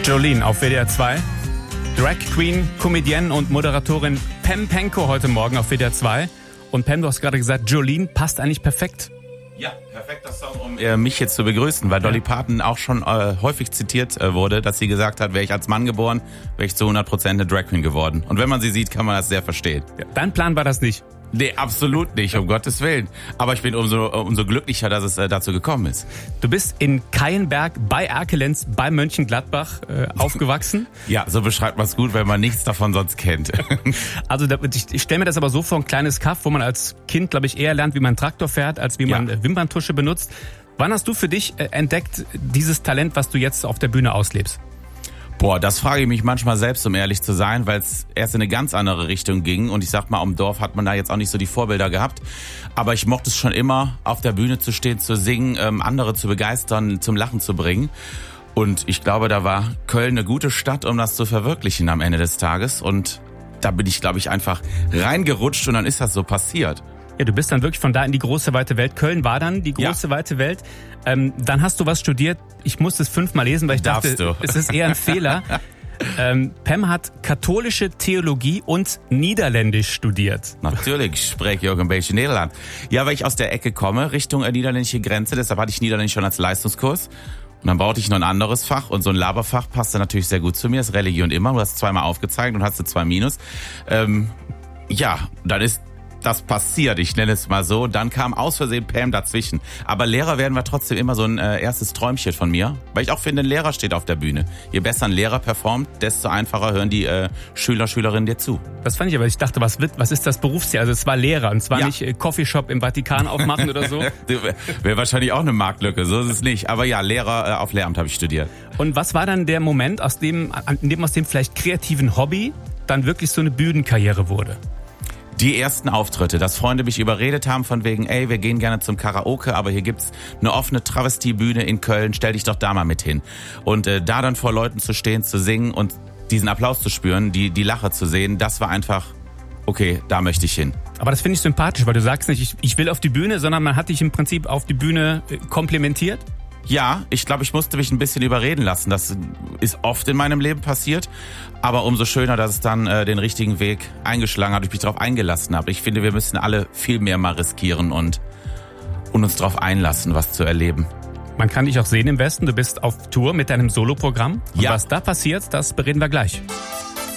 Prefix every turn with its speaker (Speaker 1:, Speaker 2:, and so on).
Speaker 1: Jolene auf WDR 2. Drag Queen, Comedienne und Moderatorin Pam Penko heute Morgen auf WDR 2. Und Pam, du hast gerade gesagt, Jolene passt eigentlich perfekt.
Speaker 2: Ja, perfekter Song, um mich jetzt zu begrüßen, weil Dolly Parton auch schon häufig zitiert wurde, dass sie gesagt hat, wäre ich als Mann geboren, wäre ich zu 100% eine Drag Queen geworden. Und wenn man sie sieht, kann man das sehr verstehen.
Speaker 1: Ja, dein Plan war das nicht?
Speaker 2: Nee, absolut nicht, um Gottes Willen. Aber ich bin umso glücklicher, dass es dazu gekommen ist.
Speaker 1: Du bist in Keienberg bei Erkelenz bei Mönchengladbach aufgewachsen.
Speaker 2: Ja, so beschreibt man es gut, wenn man nichts davon sonst kennt.
Speaker 1: Also ich stelle mir das aber so vor, ein kleines Kaff, wo man als Kind, glaube ich, eher lernt, wie man einen Traktor fährt, als wie man Wimperntusche benutzt. Wann hast du für dich entdeckt, dieses Talent, was du jetzt auf der Bühne auslebst?
Speaker 2: Boah, das frage ich mich manchmal selbst, um ehrlich zu sein, weil es erst in eine ganz andere Richtung ging. Und ich sag mal, am Dorf hat man da jetzt auch nicht so die Vorbilder gehabt. Aber ich mochte es schon immer, auf der Bühne zu stehen, zu singen, andere zu begeistern, zum Lachen zu bringen. Und ich glaube, da war Köln eine gute Stadt, um das zu verwirklichen am Ende des Tages. Und da bin ich, glaube ich, einfach reingerutscht und dann ist das so passiert.
Speaker 1: Ja, du bist dann wirklich von da in die große, weite Welt. Köln war dann die große, weite Welt. Dann hast du was studiert. Ich musste es 5-mal lesen, weil ich dachte, es ist eher ein Fehler. Pam hat katholische Theologie und Niederländisch studiert.
Speaker 2: Natürlich, ich spreche auch ein bisschen Niederland. Ja, weil ich aus der Ecke komme, Richtung niederländische Grenze. Deshalb hatte ich Niederländisch schon als Leistungskurs. Und dann brauchte ich noch ein anderes Fach. Und so ein Laberfach passte natürlich sehr gut zu mir. Das ist Religion immer. Du hast 2-mal aufgezeigt und hast 2 Minus. Dann ist das passiert, ich nenne es mal so. Dann kam aus Versehen Pam dazwischen. Aber Lehrer werden wir trotzdem immer so ein erstes Träumchen von mir. Weil ich auch finde, ein Lehrer steht auf der Bühne. Je besser ein Lehrer performt, desto einfacher hören die Schüler, Schülerinnen dir zu.
Speaker 1: Das fand ich aber, ich dachte, was ist das Berufsziel? Also es war Lehrer und zwar nicht Coffeeshop im Vatikan aufmachen oder so.
Speaker 2: Wäre wahrscheinlich auch eine Marktlücke, so ist es nicht. Aber ja, Lehrer auf Lehramt habe ich studiert.
Speaker 1: Und was war dann der Moment, aus dem vielleicht kreativen Hobby dann wirklich so eine Bühnenkarriere wurde?
Speaker 2: Die ersten Auftritte, dass Freunde mich überredet haben von wegen, ey, wir gehen gerne zum Karaoke, aber hier gibt's eine offene Travestiebühne in Köln, stell dich doch da mal mit hin. Und da dann vor Leuten zu stehen, zu singen und diesen Applaus zu spüren, die Lacher zu sehen, das war einfach, okay, da möchte ich hin.
Speaker 1: Aber das finde ich sympathisch, weil du sagst nicht, ich will auf die Bühne, sondern man hat dich im Prinzip auf die Bühne komplimentiert.
Speaker 2: Ja, ich glaube, ich musste mich ein bisschen überreden lassen. Das ist oft in meinem Leben passiert. Aber umso schöner, dass es dann den richtigen Weg eingeschlagen hat und ich mich darauf eingelassen habe. Ich finde, wir müssen alle viel mehr mal riskieren und uns darauf einlassen, was zu erleben.
Speaker 1: Man kann dich auch sehen im Westen. Du bist auf Tour mit deinem Soloprogramm. Und
Speaker 2: ja.
Speaker 1: Was da passiert, das bereden wir gleich.